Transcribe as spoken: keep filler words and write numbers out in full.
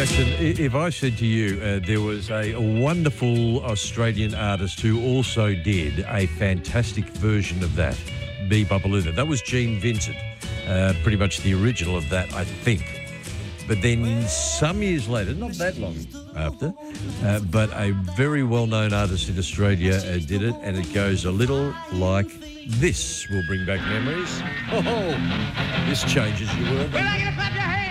Jackson, i- if I said to you uh, there was a, a wonderful Australian artist who also did a fantastic version of that, Be Bubbaloo, that was Gene Vincent, uh, pretty much the original of that, I think. But then some years later, not that long after, uh, but a very well-known artist in Australia uh, did it, and it goes a little like this. Will bring back memories. Oh, this changes your world. Well, I gotta clap your hands.